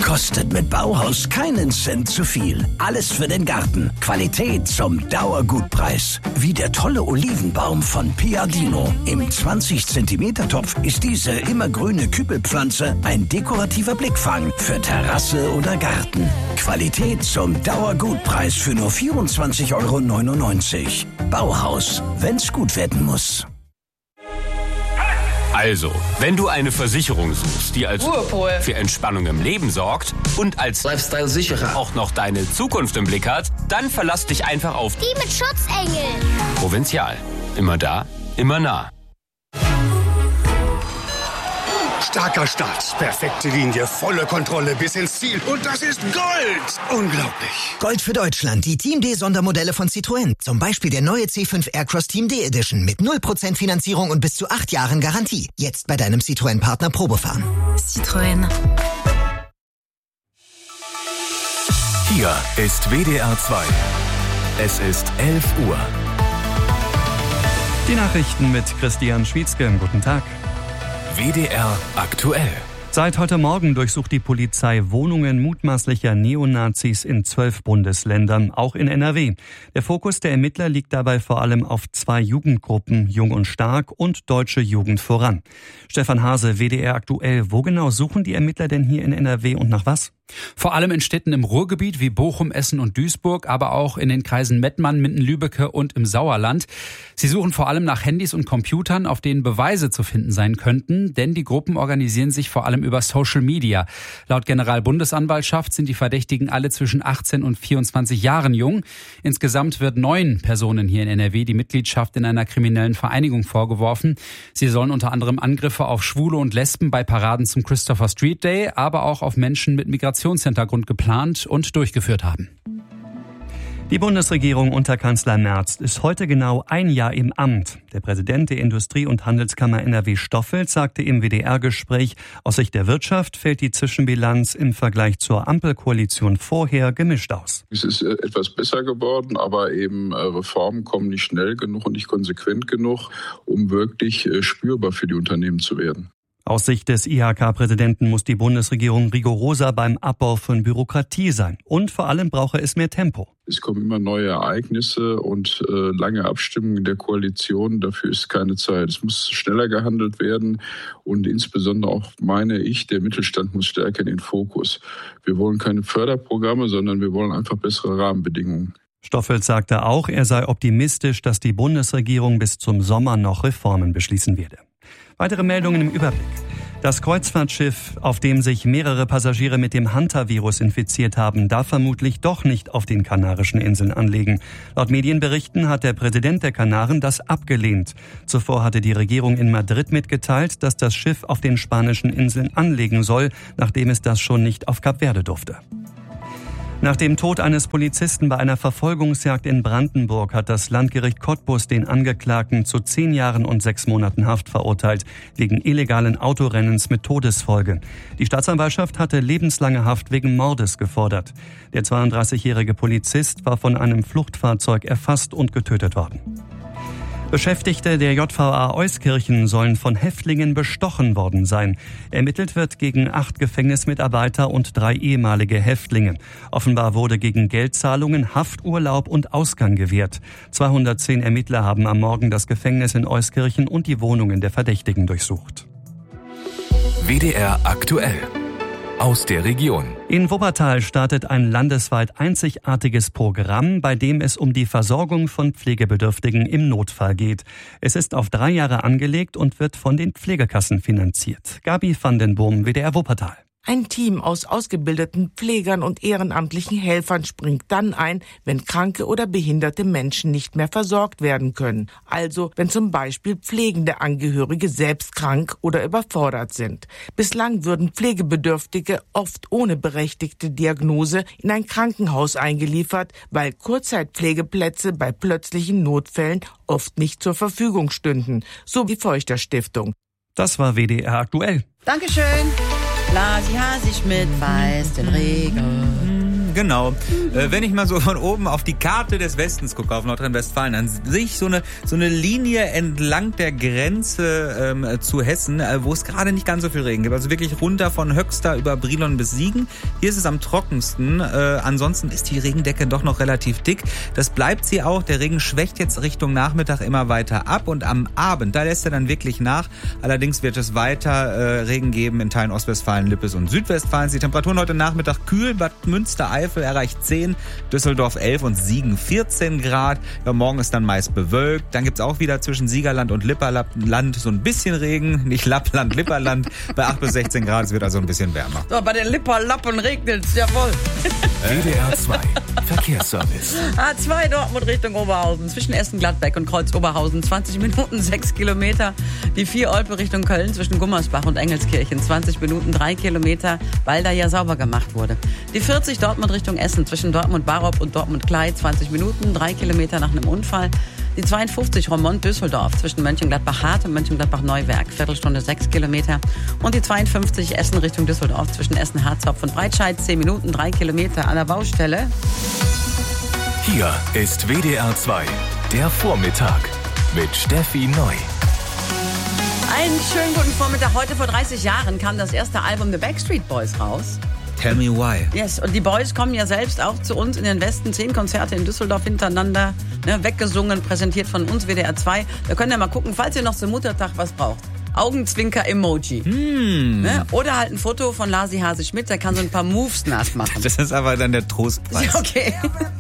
kostet mit Bauhaus keinen Cent zu viel. Alles für den Garten. Qualität zum Dauergutpreis. Wie der tolle Olivenbaum von Piadino. Im 20 cm Topf ist diese immergrüne Kübelpflanze ein dekorativer Blickfang für Terrasse oder Garten. Qualität zum Dauergutpreis für nur 24,99 €. Bauhaus, wenn's gut werden muss. Also, wenn du eine Versicherung suchst, die als Ruhepol für Entspannung im Leben sorgt und als Lifestyle-Sicherer auch noch deine Zukunft im Blick hat, dann verlass dich einfach auf Die mit Schutzengel. Provinzial. Immer da, immer nah. Starker Start, perfekte Linie, volle Kontrolle bis ins Ziel. Und das ist Gold! Unglaublich. Gold für Deutschland, die Team D Sondermodelle von Citroën. Zum Beispiel der neue C5 Aircross Team D Edition mit 0% Finanzierung und bis zu 8 Jahren Garantie. Jetzt bei deinem Citroën-Partner Probefahren. Citroën. Hier ist WDR 2. Es ist 11 Uhr. Die Nachrichten mit Christian Schwietzke. Guten Tag. WDR aktuell. Seit heute Morgen durchsucht die Polizei Wohnungen mutmaßlicher Neonazis in 12 Bundesländern, auch in NRW. Der Fokus der Ermittler liegt dabei vor allem auf 2 Jugendgruppen, Jung und Stark und Deutsche Jugend voran. Stefan Hase, WDR aktuell. Wo genau suchen die Ermittler denn hier in NRW und nach was? Vor allem in Städten im Ruhrgebiet wie Bochum, Essen und Duisburg, aber auch in den Kreisen Mettmann, Minden-Lübbecke und im Sauerland. Sie suchen vor allem nach Handys und Computern, auf denen Beweise zu finden sein könnten, denn die Gruppen organisieren sich vor allem über Social Media. Laut Generalbundesanwaltschaft sind die Verdächtigen alle zwischen 18 und 24 Jahren jung. Insgesamt wird 9 Personen hier in NRW die Mitgliedschaft in einer kriminellen Vereinigung vorgeworfen. Sie sollen unter anderem Angriffe auf Schwule und Lesben bei Paraden zum Christopher Street Day, aber auch auf Menschen mit Migrationshintergrund geplant und durchgeführt haben. Die Bundesregierung unter Kanzler Merz ist heute genau 1 Jahr im Amt. Der Präsident der Industrie- und Handelskammer NRW Stoffelt sagte im WDR-Gespräch, aus Sicht der Wirtschaft fällt die Zwischenbilanz im Vergleich zur Ampelkoalition vorher gemischt aus. Es ist etwas besser geworden, aber eben Reformen kommen nicht schnell genug und nicht konsequent genug, um wirklich spürbar für die Unternehmen zu werden. Aus Sicht des IHK-Präsidenten muss die Bundesregierung rigoroser beim Abbau von Bürokratie sein. Und vor allem brauche es mehr Tempo. Es kommen immer neue Ereignisse und lange Abstimmungen der Koalition. Dafür ist keine Zeit. Es muss schneller gehandelt werden. Und insbesondere auch, meine ich, der Mittelstand muss stärker in den Fokus. Wir wollen keine Förderprogramme, sondern wir wollen einfach bessere Rahmenbedingungen. Stoffelt sagte auch, er sei optimistisch, dass die Bundesregierung bis zum Sommer noch Reformen beschließen werde. Weitere Meldungen im Überblick. Das Kreuzfahrtschiff, auf dem sich mehrere Passagiere mit dem Hanta-Virus infiziert haben, darf vermutlich doch nicht auf den Kanarischen Inseln anlegen. Laut Medienberichten hat der Präsident der Kanaren das abgelehnt. Zuvor hatte die Regierung in Madrid mitgeteilt, dass das Schiff auf den spanischen Inseln anlegen soll, nachdem es das schon nicht auf Kap Verde durfte. Nach dem Tod eines Polizisten bei einer Verfolgungsjagd in Brandenburg hat das Landgericht Cottbus den Angeklagten zu 10 Jahren und 6 Monaten Haft verurteilt, wegen illegalen Autorennens mit Todesfolge. Die Staatsanwaltschaft hatte lebenslange Haft wegen Mordes gefordert. Der 32-jährige Polizist war von einem Fluchtfahrzeug erfasst und getötet worden. Beschäftigte der JVA Euskirchen sollen von Häftlingen bestochen worden sein. Ermittelt wird gegen 8 Gefängnismitarbeiter und 3 ehemalige Häftlinge. Offenbar wurde gegen Geldzahlungen Hafturlaub und Ausgang gewährt. 210 Ermittler haben am Morgen das Gefängnis in Euskirchen und die Wohnungen der Verdächtigen durchsucht. WDR aktuell. Aus der Region. In Wuppertal startet ein landesweit einzigartiges Programm, bei dem es um die Versorgung von Pflegebedürftigen im Notfall geht. Es ist auf 3 Jahre angelegt und wird von den Pflegekassen finanziert. Gabi van den Boom, WDR Wuppertal. Ein Team aus ausgebildeten Pflegern und ehrenamtlichen Helfern springt dann ein, wenn kranke oder behinderte Menschen nicht mehr versorgt werden können. Also, wenn zum Beispiel pflegende Angehörige selbst krank oder überfordert sind. Bislang würden Pflegebedürftige oft ohne berechtigte Diagnose in ein Krankenhaus eingeliefert, weil Kurzzeitpflegeplätze bei plötzlichen Notfällen oft nicht zur Verfügung stünden, so die Feuchter Stiftung. Das war WDR aktuell. Dankeschön. Blasi hasig mit weiß den Regen. Genau. Wenn ich mal so von oben auf die Karte des Westens gucke, auf Nordrhein-Westfalen, dann sehe ich so eine Linie entlang der Grenze zu Hessen, wo es gerade nicht ganz so viel Regen gibt. Also wirklich runter von Höxter über Brilon bis Siegen. Hier ist es am trockensten. Ansonsten ist die Regendecke doch noch relativ dick. Das bleibt sie auch. Der Regen schwächt jetzt Richtung Nachmittag immer weiter ab und am Abend, da lässt er dann wirklich nach. Allerdings wird es weiter Regen geben in Teilen Ostwestfalen, Lippes und Südwestfalens. Die Temperaturen heute Nachmittag kühl. Bad Münstereifel erreicht 10, Düsseldorf 11 und Siegen 14 Grad. Ja, morgen ist dann meist bewölkt. Dann gibt's auch wieder zwischen Siegerland und Lipperland so ein bisschen Regen. Nicht Lappland, Lipperland. Bei 8 bis 16 Grad. Es wird also ein bisschen wärmer. So, bei den Lipperlappen regnet's, jawohl. WDR 2 Verkehrsservice. A2 Dortmund Richtung Oberhausen. Zwischen Essen-Gladbeck und Kreuz-Oberhausen. 20 Minuten, 6 Kilometer. Die 4 Olpe Richtung Köln zwischen Gummersbach und Engelskirchen. 20 Minuten, 3 Kilometer, weil da ja sauber gemacht wurde. Die 40 Dortmund Richtung Essen. Zwischen Dortmund-Barop und Dortmund-Klei. 20 Minuten, 3 Kilometer nach einem Unfall. Die 52 Roermond-Düsseldorf zwischen Mönchengladbach-Hart und Mönchengladbach-Neuwerk. Viertelstunde, 6 Kilometer. Und die 52 Essen Richtung Düsseldorf zwischen Essen-Harzopf und Breitscheid. 10 Minuten, 3 Kilometer an der Baustelle. Hier ist WDR 2, der Vormittag mit Steffi Neu. Einen schönen guten Vormittag. Heute vor 30 Jahren kam das erste Album The Backstreet Boys raus. Tell me why. Yes, und die Boys kommen ja selbst auch zu uns in den Westen. 10 Konzerte in Düsseldorf hintereinander, weggesungen, präsentiert von uns, WDR 2. Da könnt ihr mal gucken, falls ihr noch zum Muttertag was braucht. Augenzwinker-Emoji. Oder halt ein Foto von Lasi Hase Schmidt, der kann so ein paar Moves nachmachen. Das ist aber dann der Trostpreis. Okay.